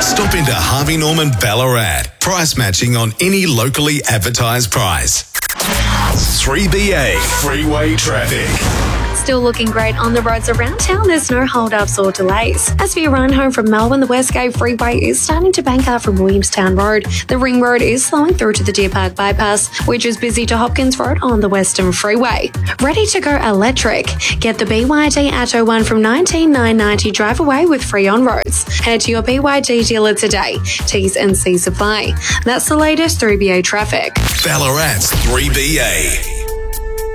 Stop into Harvey Norman Ballarat. Price matching on any locally advertised price. 3BA Freeway Traffic. Still looking great on the roads around town. There's no hold-ups or delays. As for your run home from Melbourne, the Westgate Freeway is starting to bank up from Williamstown Road. The Ring Road is slowing through to the Deer Park Bypass, which is busy to Hopkins Road on the Western Freeway. Ready to go electric? Get the BYD Atto 1 from $19,990 drive away with free on-roads. Head to your BYD dealer today. T's and C's apply. That's the latest 3BA traffic. Ballarat's 3BA.